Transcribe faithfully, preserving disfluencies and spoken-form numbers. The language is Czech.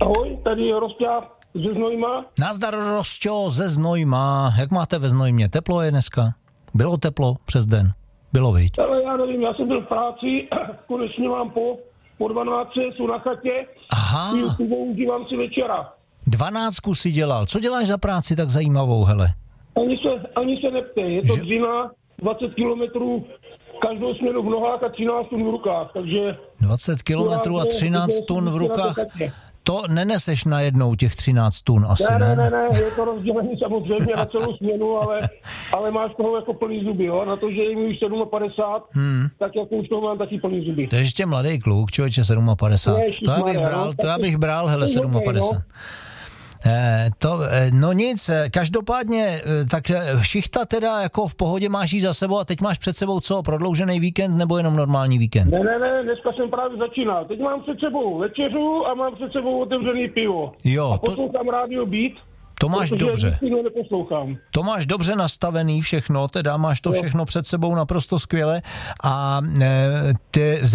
Ahoj, tady je Rosťa ze Znojma. Nazdar, Rosťo ze Znojma. Jak máte ve Znojmě? Teplo je dneska? Bylo teplo přes den? Bylo, viď? Ale já nevím, já jsem byl v práci, konečně mám po, po dvanácti, jsou na chatě. Aha. Užívám si večera. Dvanáctku si dělal. Co děláš za práci tak zajímavou, hele? Ani se, ani se neptej, je to Že... dřina, dvacet kilometrů každou směru v nohách a třináct tun v rukách, takže... dvacet kilometrů a třináct tun v rukách? To neneseš najednou těch třináct tun asi, ne? Ne, ne, ne, ne, je to rozdělení samozřejmě na celou směnu, ale, ale máš toho jako plný zuby, jo? Na to, že je mi už padesát sedm, hmm. tak jako už toho mám taky plný zuby. To je ještě mladý kluk, člověče, padesát sedm. To já bych bral, to já bych bral, hele, padesát sedm. Eh, to, eh, no nic, eh, každopádně, eh, tak eh, šichta teda jako v pohodě máš jí za sebou a teď máš před sebou co, prodloužený víkend nebo jenom normální víkend? Ne, ne, ne, dneska jsem právě začínal. Teď mám před sebou večeřu a mám před sebou otevřený pivo. Jo, a poslouchám to... rádio Beat. To máš dobře. Neposlouchám. To máš dobře nastavený všechno, teda máš to všechno před sebou naprosto skvěle a eh, ty